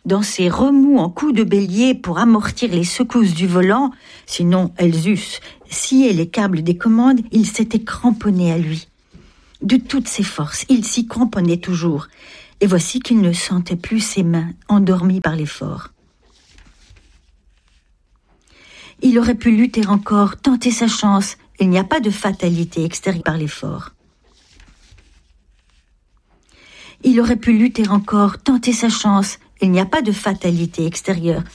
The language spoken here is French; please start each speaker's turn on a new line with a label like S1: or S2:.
S1: dans ses remous en coups de bélier pour amortir les secousses du volant, sinon elles eussent scié les câbles des commandes, il s'était cramponné à lui. De toutes ses forces, il s'y cramponnait toujours, et voici qu'il ne sentait plus ses mains endormies par l'effort. Il aurait pu lutter encore, tenter sa chance. Il n'y a pas de fatalité extérieure par l'effort. Il aurait pu lutter encore, tenter sa chance. Il n'y a pas de fatalité extérieure